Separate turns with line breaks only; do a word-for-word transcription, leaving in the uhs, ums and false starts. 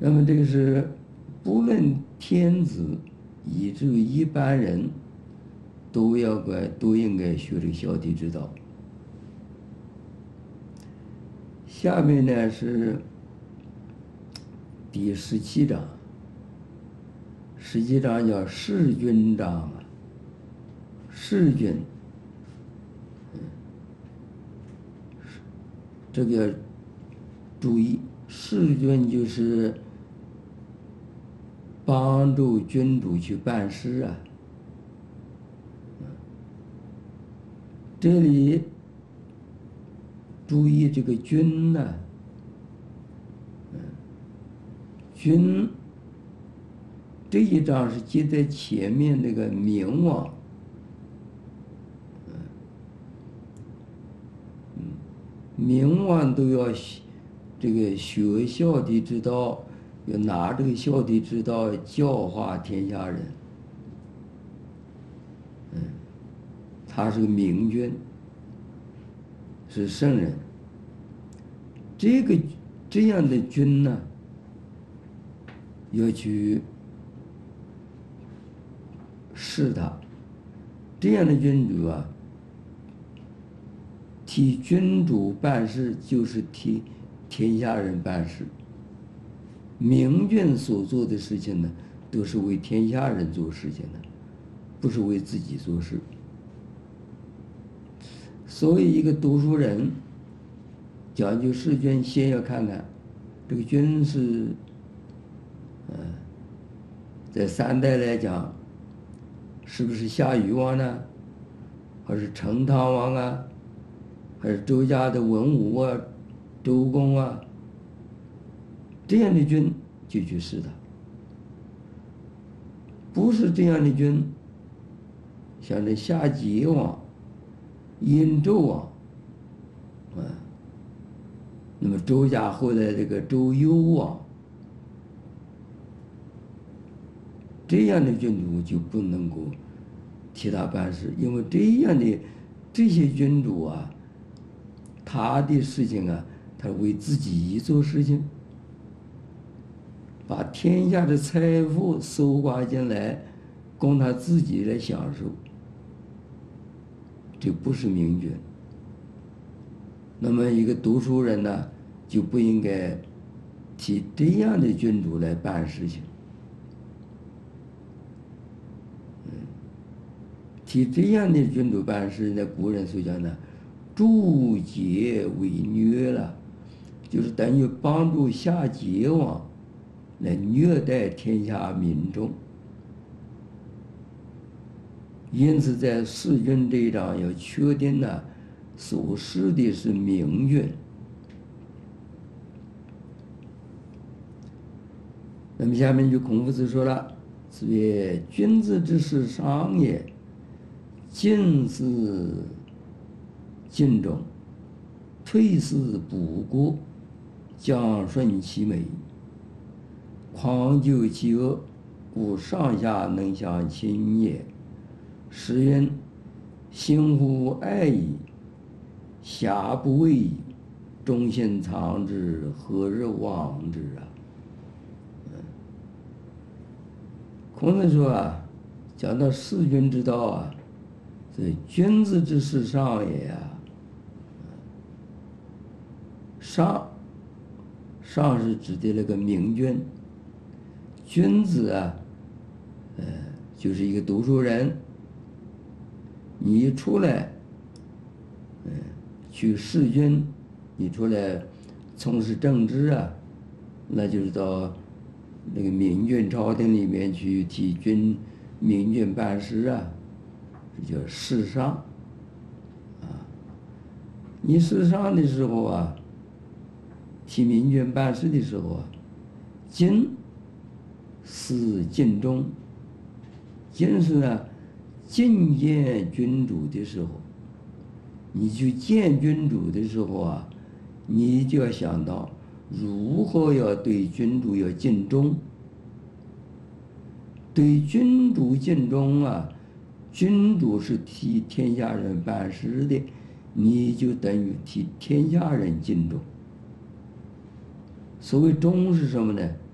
那么这个是不论天子以至于一般人，都要该都应该学这个孝悌之道。下面呢是第十七章，十七章叫弑君章啊，弑君，这个注意，弑君就是帮助君主去办事啊。这里注意这个君呢，君这一章是接在前面那个明王，明王都要这个学孝悌之道，要拿这个孝悌之道教化天下人。嗯，他是个明君，是圣人。这个这样的君呢，要去视他。这样的君主啊，替君主办事，就是替天下人办事。明君所做的事情呢，都是为天下人做事情的，不是为自己做事。所以，一个读书人讲究弑君，先要看看这个君是，嗯，在三代来讲，是不是夏禹王呢，还是成汤王啊，还是周家的文武啊、周公啊？这样的君就去弑他。不是这样的君，像这夏桀王、殷纣王，啊，那么周家后来这个周幽王，这样的君主就不能够替他办事，因为这样的这些君主啊，他的事情啊，他为自己做事情，把天下的财富搜刮进来，供他自己来享受，这不是明君。那么一个读书人呢，就不应该替这样的君主来办事情。嗯，替这样的君主办事，那古人所讲的助桀为虐了，就是等于帮助夏桀王来虐待天下民众。因此，在弑君这一章要确定呢，所弑的是明君。那么下面就孔夫子说了：“子曰，君子之事上也，进思尽忠，退思补过，将顺其美，匡救其恶，故上下能相亲也。时曰：兴乎爱矣，下不为矣，忠信藏之，何日忘之啊？”孔子说啊，讲到弑君之道啊，是君子之事上也啊。上，上是指的那个明君。君子啊，呃，就是一个读书人。你一出来，嗯，去弑君，你出来从事政治啊，那就是到那个明君朝廷里面去替君明君办事啊，这叫弑上啊。你弑上的时候啊，替明君办事的时候啊，尽思尽忠。尽是呢，觐见君主的时候，你去见君主的时候啊，你就要想到如何要对君主要尽忠。对君主尽忠啊，君主是替天下人办事的，你就等于替天下人尽忠。所谓忠是什么呢？